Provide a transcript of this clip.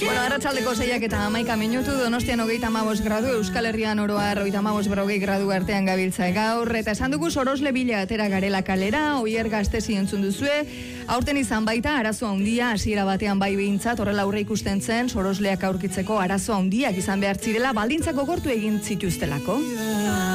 Bueno, arratsaldeko 6 eta 11 minutu, Donostian 35 gradu, Euskal Herrian oro har 35-40 gradu artean gabiltza gaur, eta esan dugu Sorosle bila atera garela kalera, Oier Gastezi entzun duzue, aurten izan baita arazo handia hasiera batean bai behintzat, horrela aurre ikusten zen Sorosleak aurkitzeko arazo handiak izan behar zirela, baldintzak gogortu egin zituztelako.